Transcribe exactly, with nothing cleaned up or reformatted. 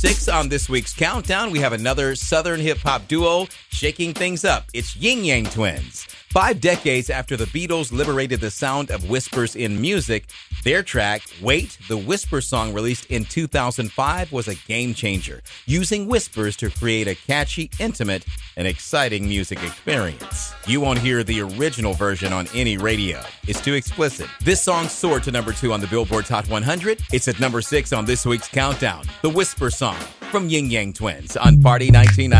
six on this week's countdown, we have another Southern hip-hop duo shaking things up. It's Ying Yang Twins. Five decades after the Beatles liberated the sound of whispers in music, their track, Wait, the Whisper song released in two thousand five, was a game changer, using whispers to create a catchy, intimate, and exciting music experience. You won't hear the original version on any radio. It's too explicit. This song soared to number two on the Billboard Hot one hundred. It's at number six on this week's countdown, the Whisper song from Ying Yang Twins on Party nineteen ninety.